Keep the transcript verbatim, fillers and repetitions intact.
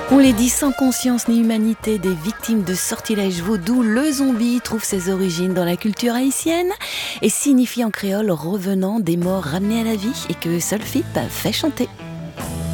On les dit sans conscience ni humanité, des victimes de sortilèges vaudou, le zombie trouve ses origines dans la culture haïtienne et signifie en créole revenant des morts ramenés à la vie et que seul Philippe fait chanter.